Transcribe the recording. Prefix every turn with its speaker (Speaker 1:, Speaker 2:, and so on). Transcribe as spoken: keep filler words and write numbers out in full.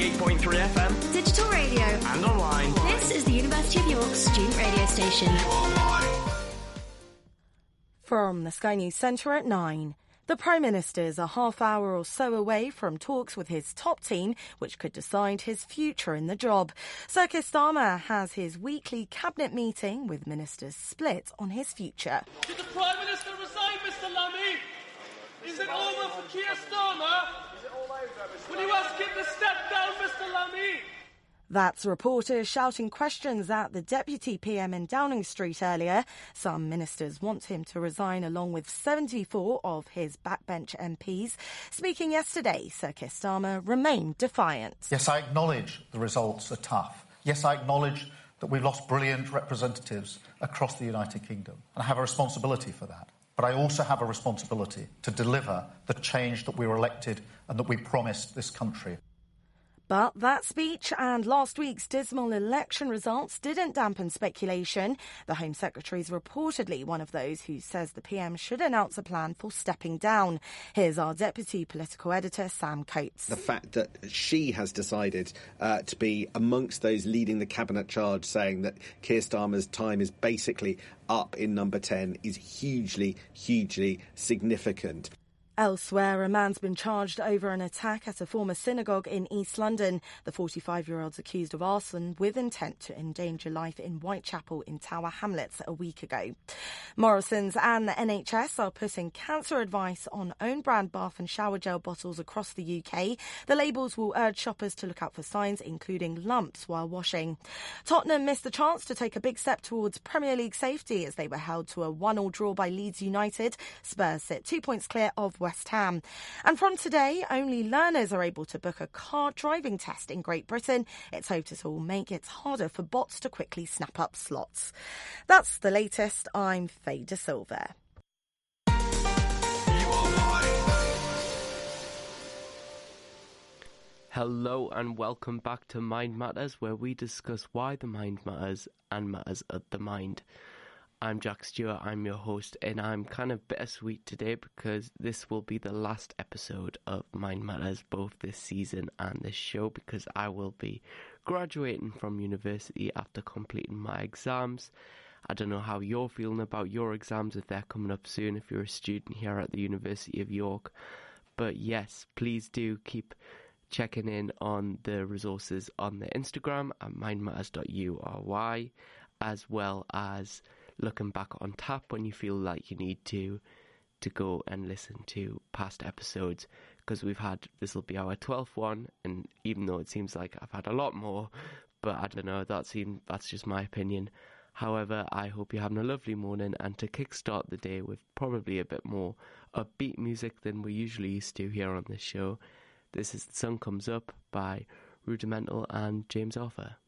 Speaker 1: ninety-eight point three F M,
Speaker 2: digital radio,
Speaker 1: and online.
Speaker 2: This is the University of York's student radio station.
Speaker 3: From the Sky News Centre at nine. The Prime Minister is a half hour or so away from talks with his top team, which could decide his future in the job. Sir Keir Starmer has his weekly cabinet meeting with ministers split on his future.
Speaker 4: Did the Prime Minister resign, Mister Lammy? Is it over for Keir Starmer? Will you ask him to step down, Mister Lammy?
Speaker 3: That's reporters shouting questions at the Deputy P M in Downing Street earlier. Some ministers want him to resign along with seventy-four of his backbench M Ps. Speaking yesterday, Sir Keir Starmer remained defiant.
Speaker 5: Yes, I acknowledge the results are tough. Yes, I acknowledge that we've lost brilliant representatives across the United Kingdom. And I have a responsibility for that. But I also have a responsibility to deliver the change that we were elected and that we promised this country.
Speaker 3: But that speech and last week's dismal election results didn't dampen speculation. The Home Secretary is reportedly one of those who says the P M should announce a plan for stepping down. Here's our Deputy Political Editor, Sam Coates.
Speaker 6: The fact that she has decided uh, to be amongst those leading the Cabinet charge, saying that Keir Starmer's time is basically up in number ten, is hugely, hugely significant.
Speaker 3: Elsewhere, a man's been charged over an attack at a former synagogue in East London. The forty-five-year-old's accused of arson with intent to endanger life in Whitechapel in Tower Hamlets a week ago. Morrison's and the N H S are putting cancer advice on own-brand bath and shower gel bottles across the U K. The labels will urge shoppers to look out for signs, including lumps, while washing. Tottenham missed the chance to take a big step towards Premier League safety as they were held to a one-all draw by Leeds United. Spurs sit two points clear of West Ham. And from today, only learners are able to book a car driving test in Great Britain. It's hoped it will make it harder for bots to quickly snap up slots. That's the latest. I'm Faye De Silva.
Speaker 7: Hello and welcome back to Mind Matters, where we discuss why the mind matters and matters of the mind. I'm Jack Stewart, I'm your host, and I'm kind of bittersweet today because this will be the last episode of Mind Matters, both this season and this show, because I will be graduating from university after completing my exams. I don't know how you're feeling about your exams, if they're coming up soon, if you're a student here at the University of York. But yes, please do keep checking in on the resources on the Instagram at mindmatters dot U R Y, as well as looking back on tap when you feel like you need to to go and listen to past episodes, because we've had, this will be our twelfth one, and even though it seems like I've had a lot more, but I don't know, that seems, that's just my opinion. However, I hope you're having a lovely morning, and to kickstart the day with probably a bit more upbeat music than we're usually used to here on this show, this is The Sun Comes Up by Rudimental and James Arthur.